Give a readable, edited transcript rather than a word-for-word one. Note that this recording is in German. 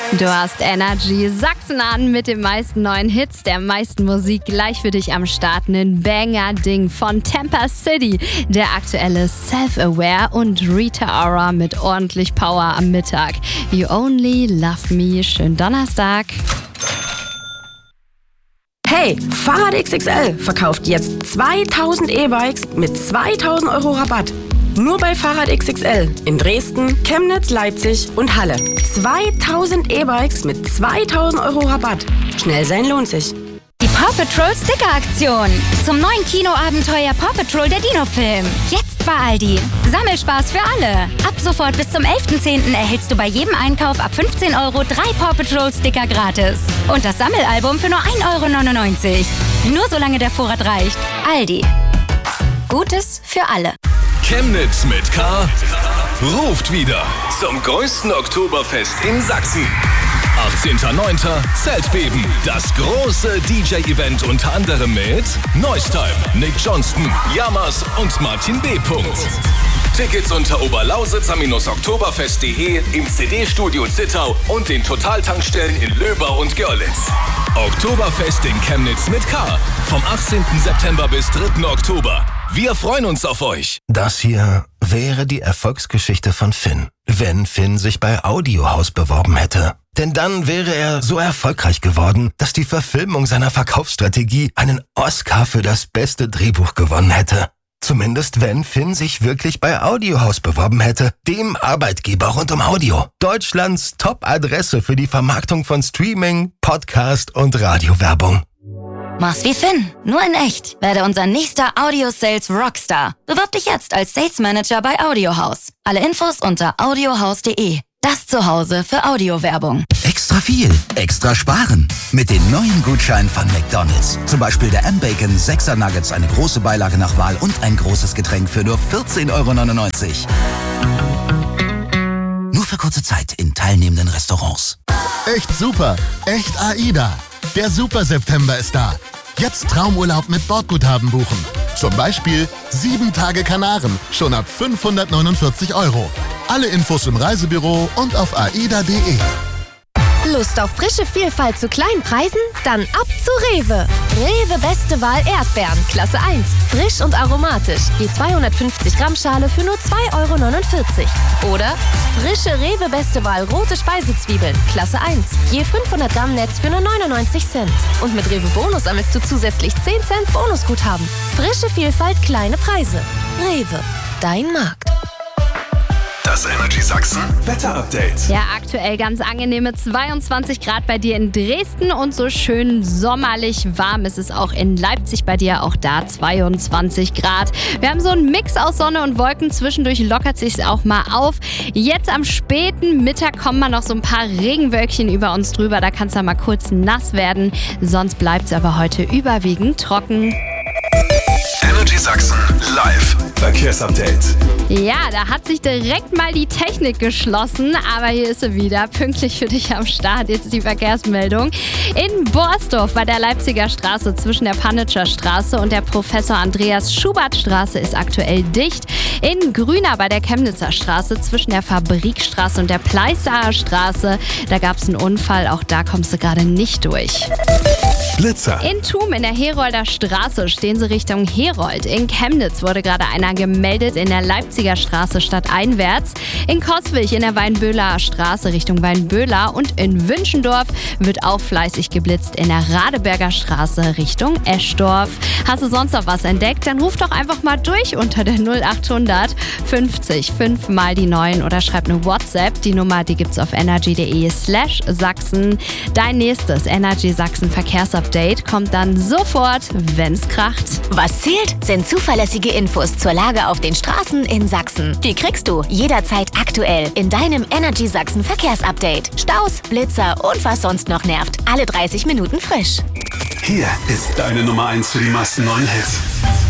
Du hast Energy Sachsen an mit den meisten neuen Hits, der meisten Musik gleich für dich am Start. Ein Banger-Ding von Tampa City, der aktuelle Self-Aware und Rita Ora mit ordentlich Power am Mittag. You Only Love Me. Schönen Donnerstag. Hey, Fahrrad XXL verkauft jetzt 2000 E-Bikes mit 2000 € Rabatt. Nur bei Fahrrad XXL in Dresden, Chemnitz, Leipzig und Halle. 2000 E-Bikes mit 2000 € Rabatt. Schnell sein lohnt sich. Die Paw Patrol Sticker-Aktion zum neuen Kinoabenteuer Paw Patrol der Dino-Film. Jetzt bei Aldi. Sammelspaß für alle. Ab sofort bis zum 11.10. erhältst du bei jedem Einkauf ab 15 € 3 Paw Patrol Sticker gratis. Und das Sammelalbum für nur 1,99 €. Nur solange der Vorrat reicht. Aldi. Gutes für alle. Chemnitz mit K ruft wieder zum größten Oktoberfest in Sachsen. 18.09. Zeltbeben. Das große DJ-Event unter anderem mit Neustime, Nick Johnston, Yamas und Martin B. Tickets unter oberlausitzer-oktoberfest.de, im CD-Studio Zittau und den Totaltankstellen in Löbau und Görlitz. Oktoberfest in Chemnitz mit K. Vom 18. September bis 3. Oktober. Wir freuen uns auf euch. Das hier wäre die Erfolgsgeschichte von Finn, wenn Finn sich bei Audiohaus beworben hätte. Denn dann wäre er so erfolgreich geworden, dass die Verfilmung seiner Verkaufsstrategie einen Oscar für das beste Drehbuch gewonnen hätte. Zumindest wenn Finn sich wirklich bei Audiohaus beworben hätte, dem Arbeitgeber rund um Audio. Deutschlands Top-Adresse für die Vermarktung von Streaming, Podcast und Radiowerbung. Mach's wie Finn, nur in echt. Werde unser nächster Audio-Sales Rockstar. Bewirb dich jetzt als Sales Manager bei Audiohaus. Alle Infos unter audiohaus.de. Das Zuhause für Audiowerbung. Extra viel, extra sparen. Mit den neuen Gutscheinen von McDonald's. Zum Beispiel der M-Bacon 6er Nuggets, eine große Beilage nach Wahl und ein großes Getränk für nur 14,99 €. Nur für kurze Zeit in teilnehmenden Restaurants. Echt super, echt AIDA. Der Super September ist da. Jetzt Traumurlaub mit Bordguthaben buchen. Zum Beispiel 7 Tage Kanaren, schon ab 549 €. Alle Infos im Reisebüro und auf aida.de. Lust auf frische Vielfalt zu kleinen Preisen? Dann ab zu Rewe. Rewe Beste Wahl Erdbeeren, Klasse 1. Frisch und aromatisch. Die 250 Gramm Schale für nur 2,49 €. Oder frische Rewe Beste Wahl rote Speisezwiebeln, Klasse 1. Je 500 Gramm Netz für nur 99 Cent. Und mit Rewe Bonus sammelst du zusätzlich 10 Cent Bonusguthaben. Frische Vielfalt, kleine Preise. Rewe, dein Markt. Das Energy Sachsen Wetter-Update. Ja, aktuell ganz angenehme 22 Grad bei dir in Dresden und so schön sommerlich warm ist es auch in Leipzig bei dir, auch da 22 Grad. Wir haben so einen Mix aus Sonne und Wolken, zwischendurch lockert sich auch mal auf. Jetzt am späten Mittag kommen mal noch so ein paar Regenwölkchen über uns drüber, da kann es dann mal kurz nass werden, sonst bleibt es aber heute überwiegend trocken. Energy Sachsen live Verkehrsupdate. Ja, da hat sich direkt mal die Technik geschlossen, aber hier ist sie wieder, pünktlich für dich am Start. Jetzt die Verkehrsmeldung. In Borsdorf bei der Leipziger Straße zwischen der Pannitscher Straße und der Professor Andreas Schubert Straße ist aktuell dicht. In Grüner bei der Chemnitzer Straße zwischen der Fabrikstraße und der Pleißaer Straße, da gab es einen Unfall, auch da kommst du gerade nicht durch. Blitzer. In Thum in der Herolder Straße stehen sie Richtung Herold. In Chemnitz wurde gerade einer gemeldet in der Leipziger Straße stadteinwärts. In Coswig in der Weinböhler Straße Richtung Weinböhler und in Wünschendorf wird auch fleißig geblitzt in der Radeberger Straße Richtung Eschdorf. Hast du sonst noch was entdeckt? Dann ruf doch einfach mal durch unter der 0800 50 5 mal die 9 oder schreib eine WhatsApp. Die Nummer, die gibt's auf energy.de/Sachsen. Dein nächstes Energy Sachsen Verkehrsupdate kommt dann sofort, wenn's kracht. Was zählt, sind zuverlässige Infos zur Lage auf den Straßen in Sachsen. Die kriegst du jederzeit aktuell in deinem Energy Sachsen Verkehrsupdate. Staus, Blitzer und was sonst noch nervt. Alle 30 Minuten frisch. Hier ist deine Nummer 1 für die meisten neuen Hits.